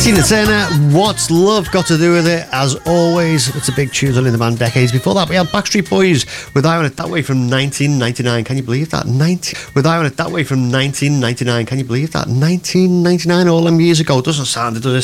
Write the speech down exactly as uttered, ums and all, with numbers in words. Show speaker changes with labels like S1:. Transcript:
S1: Tina Turner, What's Love Got to Do With It? As always, it's a big tune in the band decades. Before that, we had Backstreet Boys with I Want It That Way from nineteen ninety-nine. Can you believe that? ninety with I Want It That Way from nineteen ninety-nine. Can you believe that? nineteen ninety-nine, all them years ago. Doesn't sound it, does it?